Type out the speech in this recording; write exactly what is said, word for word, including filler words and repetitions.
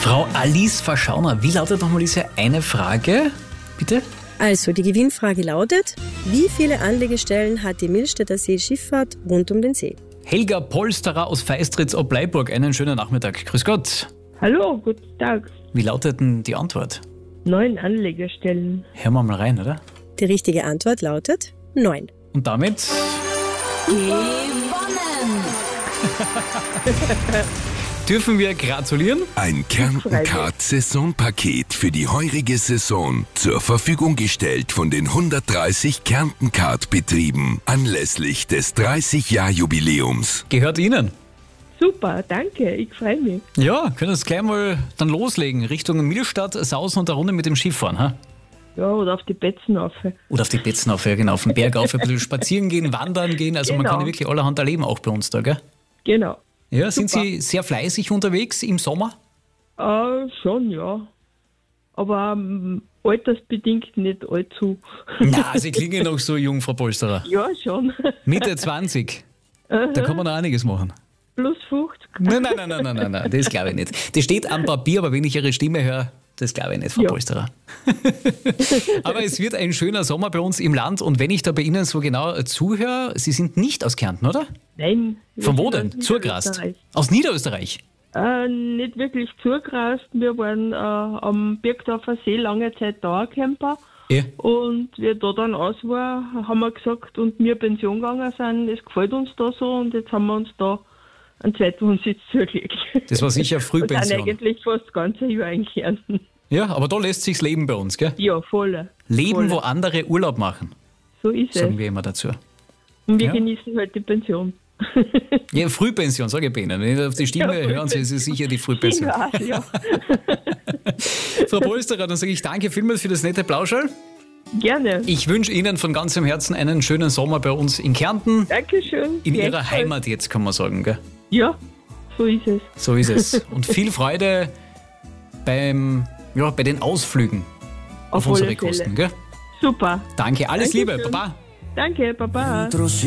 Frau Alice Verschauner, wie lautet nochmal diese eine Frage? Bitte? Also, die Gewinnfrage lautet: Wie viele Anlegestellen hat die Millstätter Seeschifffahrt rund um den See? Helga Polsterer aus Feistritz ob Bleiburg, einen schönen Nachmittag. Grüß Gott. Hallo, guten Tag. Wie lautet denn die Antwort? Neun Anlegestellen. Hören wir mal rein, oder? Die richtige Antwort lautet neun. Und damit Gewonnen! dürfen wir gratulieren. Ein Kärnten-Card-Saisonpaket für die heurige Saison zur Verfügung gestellt von den hundertdreißig Kärnten-Card-Betrieben anlässlich des dreißig-Jahr-Jubiläums. Gehört Ihnen. Super, danke, ich freue mich. Ja, können uns gleich mal dann loslegen. Richtung Millstatt, sausen und eine Runde mit dem Schiff fahren, ha? Ja, oder auf die Betzen rauf. Oder auf die Betzen auf, ja, genau, auf den Berg auf, ein bisschen spazieren gehen, wandern gehen. Also man Genau. kann ja wirklich allerhand erleben, auch bei uns da, gell? Genau. Ja, sind Super. Sie sehr fleißig unterwegs im Sommer? Äh, schon, ja. Aber ähm, altersbedingt nicht allzu. Na, Sie klingen noch so jung, Frau Polsterer. Ja, schon. Mitte zwanzig. Da kann man noch einiges machen. Plus fünfzig. Nein, nein, nein, nein, nein, nein, nein, das glaube ich nicht. Das steht am Papier, aber wenn ich Ihre Stimme höre, das glaube ich nicht, Frau Ja. Polsterer. Aber es wird ein schöner Sommer bei uns im Land und wenn ich da bei Ihnen so genau zuhöre, Sie sind nicht aus Kärnten, oder? Nein. wir Von wo sind denn? aus Zugrast? Niederösterreich. Aus Niederösterreich? Äh, nicht wirklich zugrast. Wir waren äh, am Birgdorfer See lange Zeit Dauercamper. Ja. Und wie da dann aus war, haben wir gesagt, und wir Pension gegangen sind, es gefällt uns da so und jetzt haben wir uns da einen Zweitwohnsitz zugelegt. Das war sicher Wir sind Frühpension. eigentlich fast das ganze Jahr in Kärnten. Ja, aber da lässt sich's leben bei uns, gell? Ja, voll. Leben, voll. wo andere Urlaub machen, So ist sagen es. wir immer dazu. Und wir Ja. genießen halt die Pension. Ja, Frühpension, sage ich bei Ihnen. Wenn Sie auf die Stimme Ja, hören, Sie, ist es sicher die Frühpension. Ja, ja. Frau Polsterer, dann sage ich danke vielmals für das nette Plauscherl. Gerne. Ich wünsche Ihnen von ganzem Herzen einen schönen Sommer bei uns in Kärnten. Dankeschön. In Ihrer Gleichfalls. Heimat jetzt, kann man sagen, gell? Ja, so ist es. So ist es. Und viel Freude beim, ja, bei den Ausflügen auf, Auf unsere alle Fälle. Kosten, gell? Super. Danke, alles Liebe, Dankeschön. Baba. Danke, Baba.